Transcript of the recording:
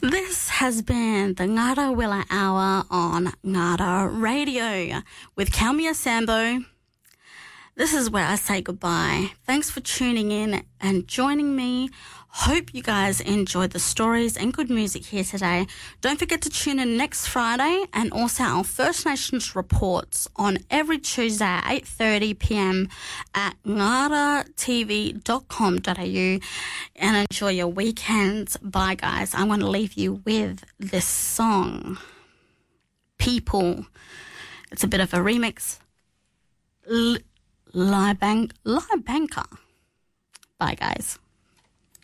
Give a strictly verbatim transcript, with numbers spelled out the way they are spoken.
This has been the Ngara Willa Hour on Ngara Radio with Kaumia Sambo. This is where I say goodbye. Thanks for tuning in and joining me. Hope you guys enjoyed the stories and good music here today. Don't forget to tune in next Friday and also our First Nations reports on every Tuesday at eight thirty p.m. at ngara t v dot com dot a u, and enjoy your weekend. Bye, guys. I'm going to leave you with this song, People. It's a bit of a remix. L- Lie Bank, Lie Banker. Bye, guys.